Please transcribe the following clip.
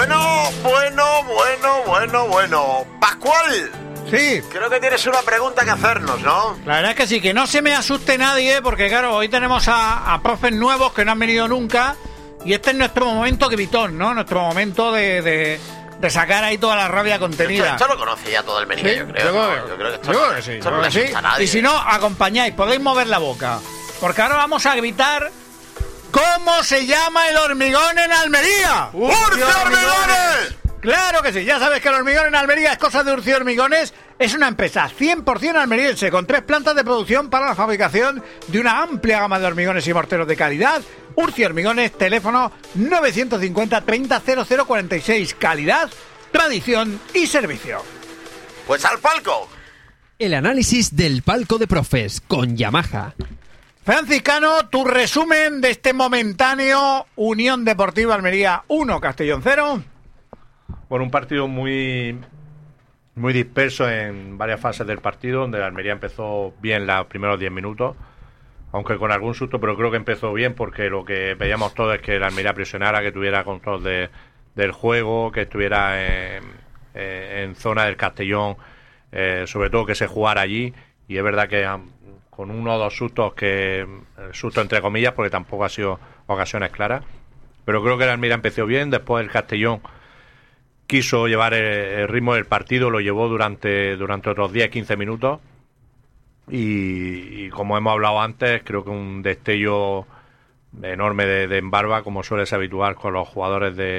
Bueno. Pascual. Sí. Creo que tienes una pregunta que hacernos, ¿no? La verdad es que sí, que no se me asuste nadie, porque claro, hoy tenemos a profes nuevos que no han venido nunca, y este es nuestro momento gritón, ¿no? Nuestro momento de sacar ahí toda la rabia contenida. Esto lo conoce ya todo el Almería, ¿Sí? yo creo. Yo creo que esto no le asusta a nadie. Y si no, acompañáis, podéis mover la boca, porque ahora vamos a gritar: ¿cómo se llama el hormigón en Almería? ¡Urcio Hormigones! Claro que sí, ya sabes que el hormigón en Almería es cosa de Urcio Hormigones. Es una empresa 100% almeriense con 3 plantas de producción para la fabricación de una amplia gama de hormigones y morteros de calidad. Urcio Hormigones, teléfono 950 30 0046. Calidad, tradición y servicio. Pues al palco. El análisis del palco de profes con Yamaha. Franciscano, tu resumen de este momentáneo Unión Deportiva Almería 1, Castellón 0. Bueno, un partido muy disperso en varias fases del partido, donde la Almería empezó bien los primeros 10 minutos, aunque con algún susto, pero creo que empezó bien, porque lo que veíamos todos es que la Almería presionara, que tuviera control del juego, que estuviera en zona del Castellón, sobre todo que se jugara allí, y es verdad que con uno o dos sustos, susto entre comillas, porque tampoco ha sido ocasiones claras, pero creo que la Almería empezó bien. Después el Castellón quiso llevar el ritmo del partido, lo llevó durante otros 10-15 minutos, y como hemos hablado antes, creo que un destello enorme de Embarba, como suele ser habitual con los jugadores de